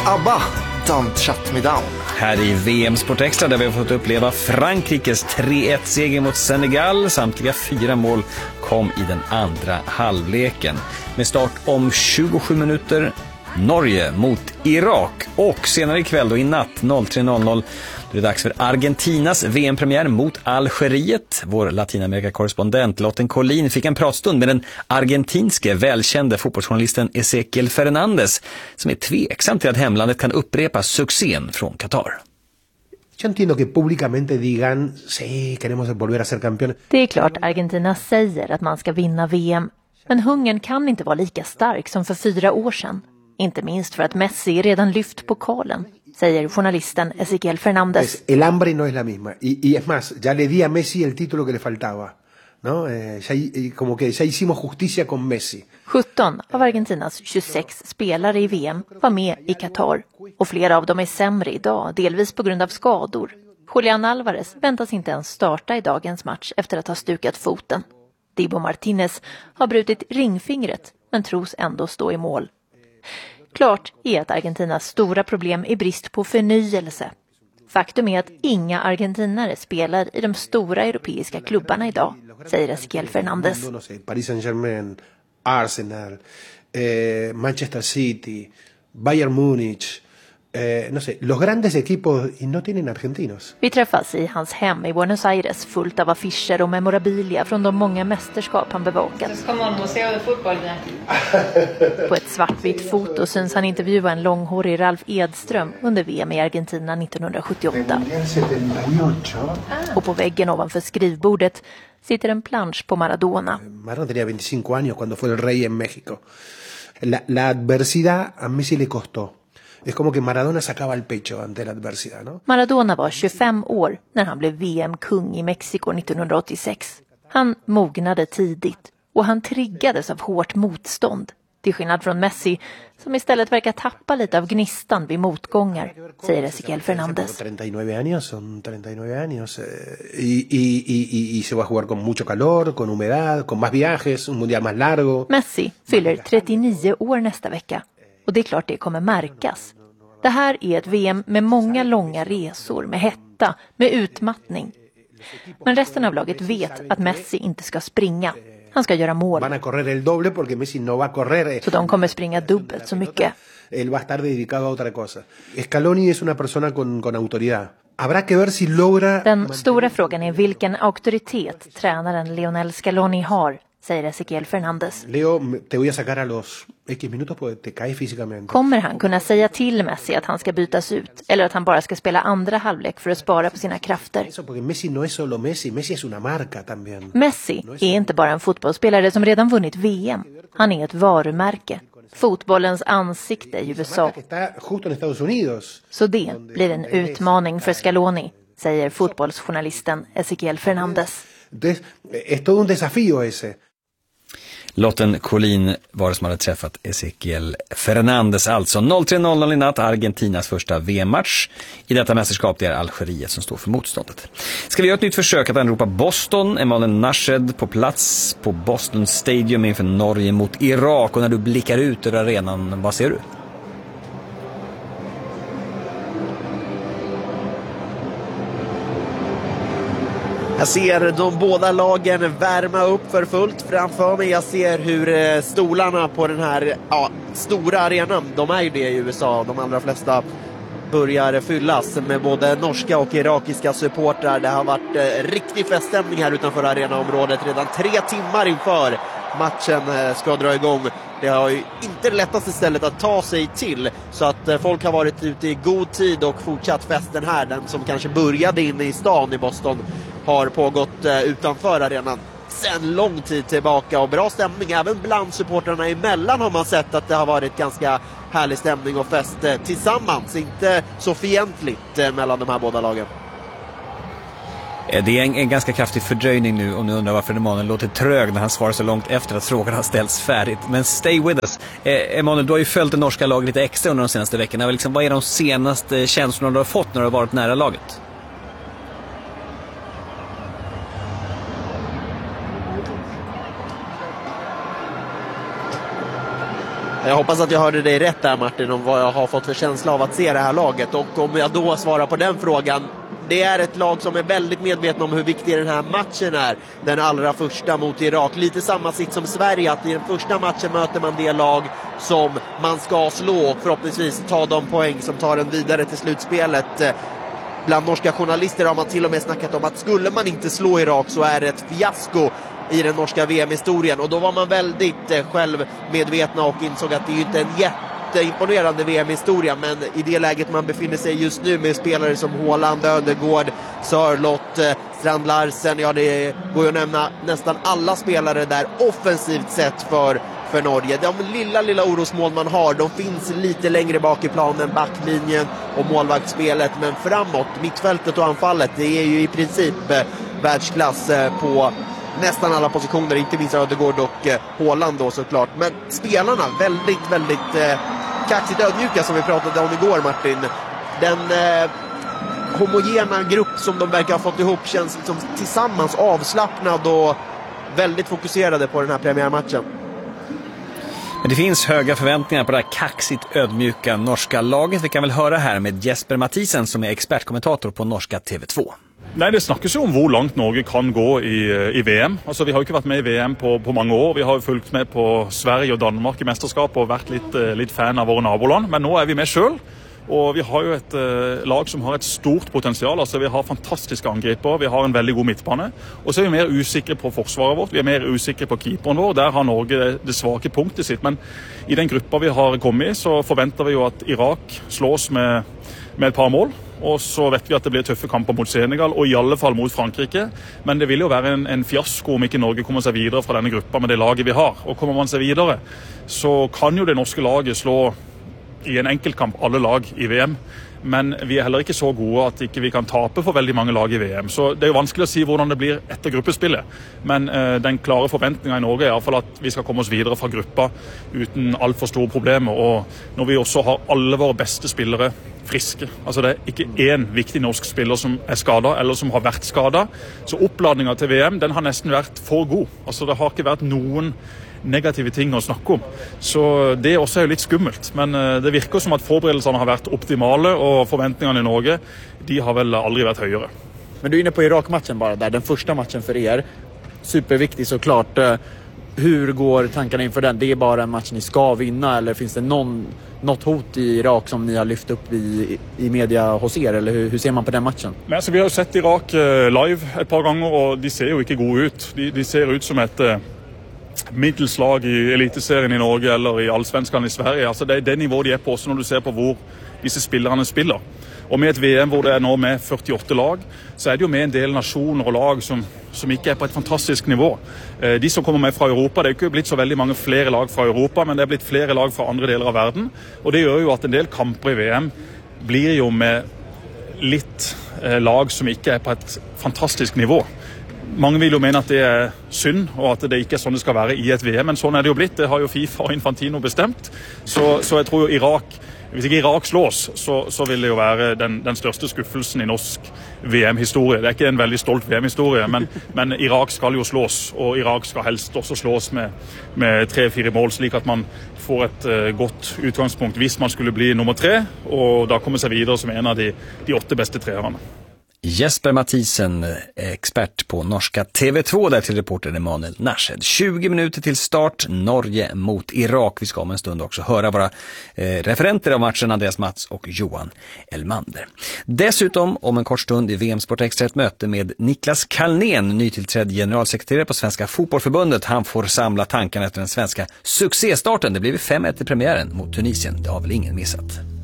ABBA, Don't Shut Me Down. Här i VM Sport Extra där vi har fått uppleva Frankrikes 3-1-seger mot Senegal. Samtliga 4 mål kom i den andra halvleken. Med start om 27 minuter Norge mot Irak. Och senare ikväll då i natt 03.00 då är det dags för Argentinas VM-premiär mot Algeriet. Vår Latinamerika-korrespondent Lotten Collin fick en pratstund med den argentinske välkände fotbollsjournalisten Ezequiel Fernandez som är tveksam till att hemlandet kan upprepa succén från Qatar. Jag entiendo que públicamente digan, sí, queremos volver a ser campeones. Det är klart Argentina säger att man ska vinna VM, men hungern kan inte vara lika stark som för 4 år sedan. Inte minst för att Messi redan lyft pokalen, säger journalisten Ezequiel Fernandez. El hambre no es la misma. Y es más, ya le di a Messi el título que le faltaba. ¿No? Como que ya hicimos justicia con Messi. 17 av Argentinas 26 spelare i VM var med i Qatar. Och flera av dem är sämre idag, delvis på grund av skador. Julián Álvarez väntas inte ens starta i dagens match efter att ha stukat foten. Dibu Martínez har brutit ringfingret, men tros ändå stå i mål. Klart är att Argentinas stora problem är brist på förnyelse. Faktum är att inga argentinare spelar i de stora europeiska klubbarna idag, säger Ezequiel Fernandez. Paris Saint-Germain, Arsenal, Manchester City, Bayern Múnich, no sé, los grandes equipos y no tienen argentinos. Vi träffas i hans hem i Buenos Aires fullt av affischer och memorabilia från de många mästerskap han bevakat. På ett svartvitt foto syns han intervjua en långhårig Ralf Edström under VM i Argentina 1978. Och på väggen ovanför skrivbordet sitter en plansch på Maradona. Maradona tenía 25 años cuando fue el rey en México. La adversidad a Messi le costó. Es como que Maradona sacaba el pecho ante la adversidad, ¿no? Maradona var 25 år när han blev VM-kung i Mexiko 1986. Han mognade tidigt och han triggades av hårt motstånd. Till skillnad från Messi, som istället verkar tappa lite av gnistan vid motgångar, säger Ezequiel Fernandez. 39 años, son 39 años. Y se va a jugar con mucho calor, con humedad, con más viajes, un mundial más largo. Messi fyller 39 år nästa vecka. Och det är klart det kommer märkas. Det här är ett VM med många långa resor, med hetta, med utmattning. Men resten av laget vet att Messi inte ska springa. Han ska göra mål. Van a correr el doble porque Messi no va a correr. Så de kommer springa dubbelt så mycket. Él va a estar dedicado a otra cosa. Scaloni es una persona con autoridad. Habrá que ver si logra. Den stora frågan är vilken auktoritet tränaren Lionel Scaloni har, säger Ezequiel Fernandez. Leo, te voy a sacar a los X minutos porque te caes físicamente. Kommer han kunna säga till Messi att han ska bytas ut eller att han bara ska spela andra halvlek för att spara på sina krafter? Eso porque Messi no es solo Messi, Messi es una marca también. Messi är inte bara en fotbollsspelare som redan vunnit VM. Han är ett varumärke. Fotbollens ansikte i USA. Så det blir en utmaning för Scaloni, säger fotbollsjournalisten Ezequiel Fernandez. Es todo un desafío ese. Lotten Collin var det som hade träffat Ezequiel Fernandez, alltså 03.00 i natt, Argentinas första VM-match. I detta mästerskap det är Algeriet som står för motståndet. Ska vi göra ett nytt försök att anropa Boston? Emanuel Nashed på plats på Boston Stadium inför Norge mot Irak. Och när du blickar ut över arenan, vad ser du? Jag ser de båda lagen värma upp för fullt framför mig. Jag ser hur stolarna på den här stora arenan, de är ju det i USA, de allra flesta börjar fyllas med både norska och irakiska supportrar. Det har varit riktig feststämning här utanför arenaområdet redan 3 timmar inför matchen ska dra igång. Det har ju inte det lättaste stället att ta sig till, så att folk har varit ute i god tid och fortsatt festen här. Den som kanske började inne i stan i Boston har pågått utanför arenan sen lång tid tillbaka, och bra stämning även bland supportrarna emellan har man sett att det har varit ganska härlig stämning och fest tillsammans, inte så fientligt mellan de här båda lagen. Det är en ganska kraftig fördröjning nu, och nu undrar varför Emanuel låter trög när han svarar så långt efter att frågan har ställts färdigt. Men stay with us. Emanuel, du har ju följt det norska laget lite extra under de senaste veckorna. Vad är de senaste känslorna du har fått när du har varit nära laget? Jag hoppas att jag hörde dig rätt där, Martin, om vad jag har fått för känsla av att se det här laget. Och om jag då svarar på den frågan, det är ett lag som är väldigt medvetna om hur viktig den här matchen är. Den allra första mot Irak. Lite samma sitt som Sverige, att i den första matchen möter man det lag som man ska slå och förhoppningsvis ta de poäng som tar en vidare till slutspelet. Bland norska journalister har man till och med snackat om att skulle man inte slå Irak så är det ett fiasko i den norska VM-historien. Och då var man väldigt självmedvetna och insåg att det är ju inte en jätteimponerande VM-historia, men i det läget man befinner sig just nu med spelare som Haaland, Ødegaard, Sørloth, Strand Larsen, ja, det går ju att nämna nästan alla spelare där offensivt sett för Norge. De lilla orosmål man har, de finns lite längre bak i planen, backlinjen och målvaktsspelet, men framåt, mittfältet och anfallet, det är ju i princip världsklass på nästan alla positioner, inte minst Ødegaard och Haaland då såklart. Men spelarna väldigt kaxigt ödmjuka, som vi pratade om igår, Martin. Den homogena grupp som de verkar ha fått ihop känns liksom tillsammans avslappnad och väldigt fokuserade på den här premiärmatchen. Men det finns höga förväntningar på det här kaxigt ödmjuka norska laget. Vi kan väl höra här med Jesper Mathisen som är expertkommentator på norska TV2. Nej, det snakkes jo om hvor langt Norge kan gå i VM. Altså, vi har jo ikke vært med i VM på mange år. Vi har jo fulgt med på Sverige og Danmark i mesterskap og vært litt fan av våre naboland. Men nå er vi med selv. Og vi har jo et lag som har et stort potensial. Altså, vi har fantastiske angriper, vi har en veldig god midtbane. Og så er vi mer usikre på forsvaret vårt, vi er mer usikre på keeperen vår. Der har Norge det svake punktet sitt. Men i den gruppa vi har kommet i, så forventer vi jo at Irak slås med et par mål. Og så vet vi at det blir tøffe kamper mot Senegal, og i alle fall mot Frankrike. Men det vil jo være en fiasko om ikke Norge kommer seg videre fra denne gruppa med det laget vi har. Og kommer man seg videre, så kan jo det norske laget slå i en enkeltkamp alle lag i VM. Men vi er heller ikke så gode at ikke vi kan tape for veldig mange lag i VM. Så det er jo vanskelig å si hvordan det blir etter gruppespillet. Men den klare forventningen i Norge er i hvert fall at vi skal komme oss videre fra gruppa uten alt for store problemer. Og når vi også har alle våre beste spillere friske. Altså det er ikke én viktig norsk spiller som er skadet eller som har vært skadet. Så oppladningen til VM, den har nesten vært for god. Altså det har ikke vært noen negative ting å snakke om. Så det også er jo litt skummelt. Men det virker som at forberedelsene har vært optimale, og forventningene i Norge, de har vel aldri vært høyere. Men du är inne på Irak-matchen bara där, den första matchen för er. Superviktig såklart. Hur går tankarna inför den? Det är bara en match ni ska vinna, eller finns det något hot i Irak som ni har lyft upp i media hos er, eller hur ser man på den matchen? Men alltså, vi har jo sett Irak live et par ganger, og de ser jo ikke gode ut. De ser ut som et middelslag i eliteserien i Norge eller i allsvenskan i Sverige. Altså det er det nivået de er på også når du ser på hvor disse spillerne spiller. Og med et VM hvor det er nå med 48 lag, så er det jo med en del nasjoner og lag som ikke er på et fantastisk nivå. De som kommer med fra Europa, det er jo ikke blitt så veldig mange flere lag fra Europa, men det er blitt flere lag fra andre deler av verden. Og det gjør jo at en del kamper i VM blir jo med litt lag som ikke er på et fantastisk nivå. Mange vil jo mene at det er synd, og at det ikke er sånn det skal være i et VM, men sånn er det jo blitt. Det har jo FIFA og Infantino bestemt. Så jeg tror jo Irak, hvis ikke Irak slås, så vil det jo være den største skuffelsen i norsk VM-historie. Det er ikke en veldig stolt VM-historie, men Irak skal jo slås, og Irak skal helst også slås med 3-4 mål, slik at man får et godt utgangspunkt hvis man skulle bli nummer 3, og da komme seg videre som en av de 8 beste treerne. Jesper Mathisen, expert på norska TV2, där till reporter Emanuel Nashed. 20 minuter till start, Norge mot Irak. Vi ska om en stund också höra våra referenter av matchen, Andreas Mats och Johan Elmander. Dessutom om en kort stund i VM Sport Extra ett möte med Niklas Kalnén, nytillträdd generalsekreterare på Svenska fotbollförbundet. Han får samla tankarna efter den svenska succéstarten. Det blev 5-1 i premiären mot Tunisien. Det har väl ingen missat.